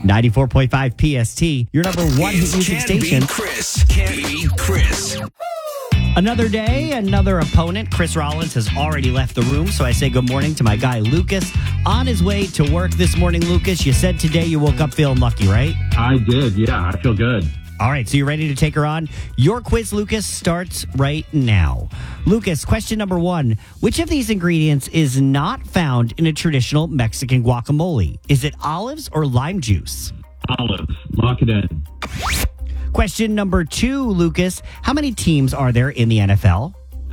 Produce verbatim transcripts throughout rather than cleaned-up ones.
ninety-four point five P S T, your number one hit music Can't station. Beat Chris. Can't beat Chris. Another day, another opponent. Chris Rollins has already left the room, so I say good morning to my guy, Lucas. On his way to work this morning, Lucas, you said today you woke up feeling lucky, right? I did, yeah. I feel good. All right, so you ready to take her on? Your quiz, Lucas, starts right now. Lucas, question number one. Which of these ingredients is not found in a traditional Mexican guacamole? Is it olives or lime juice? Olives. Lock it in. Question number two, Lucas. How many teams are there in the N F L?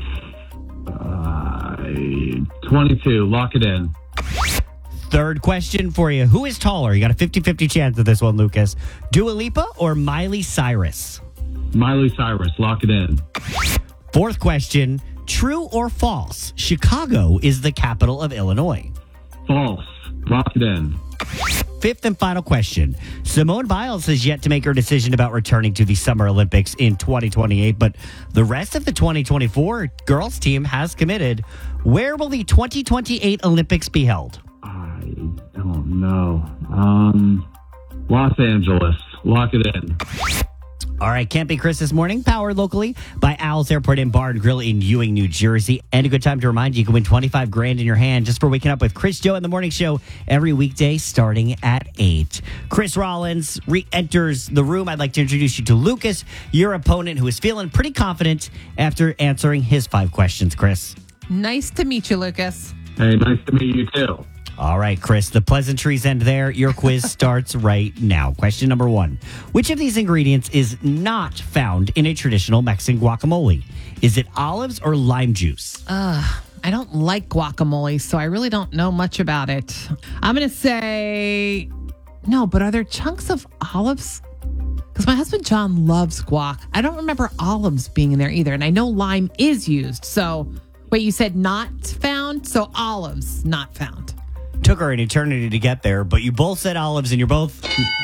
Uh, twenty-two. Lock it in. Third question for you. Who is taller? You got a fifty-fifty chance of this one, Lucas. Dua Lipa or Miley Cyrus? Miley Cyrus. Lock it in. Fourth question. True or false? Chicago is the capital of Illinois. False. Lock it in. Fifth and final question. Simone Biles has yet to make her decision about returning to the Summer Olympics in twenty twenty-eight, but the rest of the twenty twenty-four girls team has committed. Where will the twenty twenty-eight Olympics be held? I don't know. Um, Los Angeles. Lock it in. All right, Can't Be Chris this morning, powered locally by Owl's Airport and Bar and Grill in Ewing, New Jersey. And a good time to remind you, you can win twenty-five grand in your hand just for waking up with Chris Joe in the morning show every weekday starting at eight. Chris Rollins re-enters the room. I'd like to introduce you to Lucas, your opponent, who is feeling pretty confident after answering his five questions, Chris. Nice to meet you, Lucas. Hey, nice to meet you too. All right, Chris, the pleasantries end there. Your quiz starts right now. Question number one. Which of these ingredients is not found in a traditional Mexican guacamole? Is it olives or lime juice? Uh, I don't like guacamole, so I really don't know much about it. I'm going to say no, but are there chunks of olives? Because my husband John loves guac. I don't remember olives being in there either, and I know lime is used. So, wait, you said not found? So olives, not found. Took her an eternity to get there, but you both said olives and you're both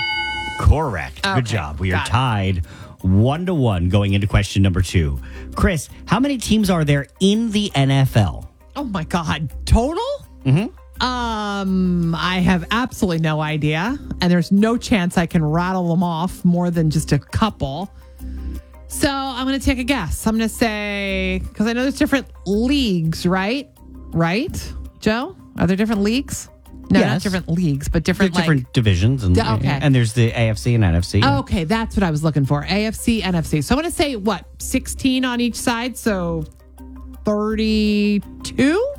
correct. Okay, Good job. We are got it. tied one to one going into question number two. Chris, how many teams are there in the N F L? Oh my God. Total? Mm-hmm. Um, I have absolutely no idea. And there's no chance I can rattle them off more than just a couple. So I'm going to take a guess. I'm going to say, because I know there's different leagues, right? Right, Joe? Are there different leagues? No, not Yes. different leagues, but different, There's different like, divisions. And, D- okay. and there's the A F C and N F C. Oh, okay, that's what I was looking for. A F C, N F C. So I'm going to say, what, sixteen on each side? So thirty-two?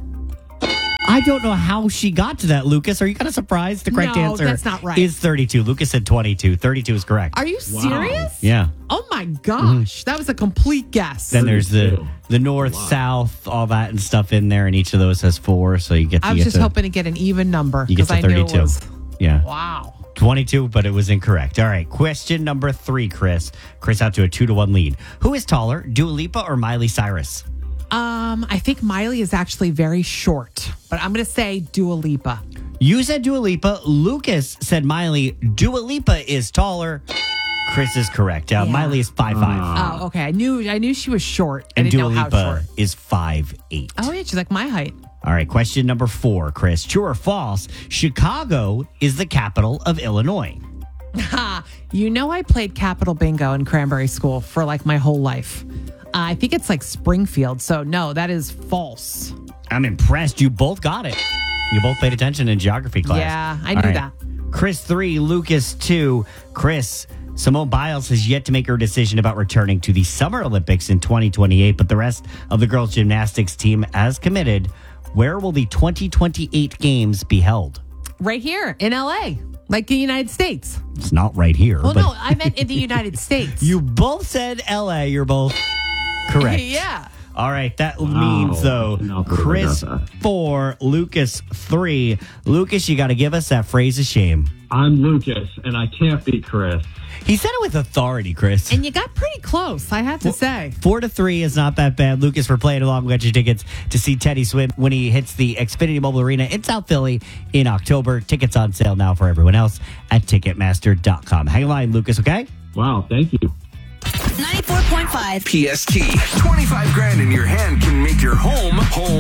I don't know how she got to that, Lucas. Are you kind of surprised? The correct No, answer that's not right. is thirty-two. Lucas said twenty-two. thirty-two is correct. Are you Wow. serious? Yeah. Oh my gosh, that was a complete guess. Then there's the thirty-two. the north, south, all that and stuff in there, and each of those has four. So you get to I was get just to, hoping to get an even number you get because to I knew it thirty-two. was. Yeah. Wow. twenty-two, but it was incorrect. All right, question number three, Chris. Chris out to a two to one lead. Who is taller, Dua Lipa or Miley Cyrus? Um, I think Miley is actually very short, but I'm going to say Dua Lipa. You said Dua Lipa. Lucas said Miley. Dua Lipa is taller. Chris is correct. Uh, Yeah. Miley is five five, Oh, okay. I knew I knew she was short. I and didn't Dua know how Lipa short. is five eight. Oh yeah, she's like my height. All right, question number four, Chris. True or false? Chicago is the capital of Illinois. Ha! You know I played Capital Bingo in Cranberry School for like my whole life. Uh, I think it's like Springfield. So no, that is false. I'm impressed. You both got it. You both paid attention in geography class. Yeah, I All knew right. that. Chris three, Lucas two. Chris, Simone Biles has yet to make her decision about returning to the Summer Olympics in twenty twenty-eight, but the rest of the girls' gymnastics team has committed. Where will the twenty twenty-eight games be held? Right here in L A, like the United States. It's not right here. Well, but no, I meant in the United States. you both said L A. You're both correct. Yeah. All right, that means, though, No, I could've Chris got that. four, Lucas three. Lucas, you got to give us that phrase of shame. I'm Lucas, and I can't beat Chris. He said it with authority, Chris. And you got pretty close, I have to say. Four to three is not that bad. Lucas, for playing along, we got your tickets to see Teddy Swim when he hits the Xfinity Mobile Arena in South Philly in October. Tickets on sale now for everyone else at Ticketmaster dot com. Hang in line, Lucas, okay? Wow, thank you. ninety-four point five P S T. twenty-five grand in your hand can make your home home.